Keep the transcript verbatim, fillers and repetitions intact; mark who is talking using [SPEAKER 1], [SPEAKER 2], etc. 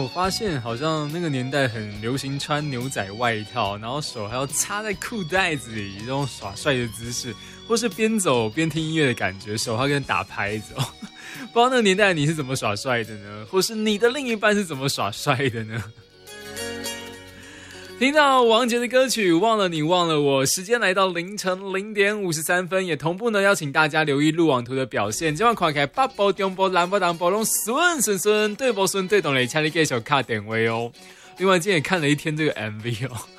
[SPEAKER 1] 我发现好像那个年代很流行穿牛仔外套，然后手还要插在裤袋子里，这种耍帅的姿势，或是边走边听音乐的感觉，手还跟打拍子哦。不知道那个年代你是怎么耍帅的呢？或是你的另一半是怎么耍帅的呢？听到王杰的歌曲《忘了你忘了我》，时间来到凌晨零点五十三分，也同步呢邀请大家留意路网图的表现。今晚看起来北部、中部、南部、东部拢顺顺顺，对不顺对懂嘞，请你继续卡点位哦。另外今天也看了一天这个 M V 哦。